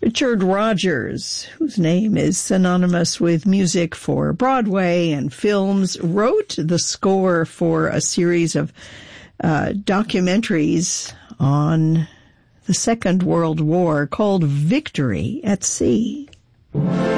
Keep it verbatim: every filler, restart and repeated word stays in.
Richard Rodgers, whose name is synonymous with music for Broadway and films, wrote the score for a series of uh, documentaries on the Second World War called Victory at Sea.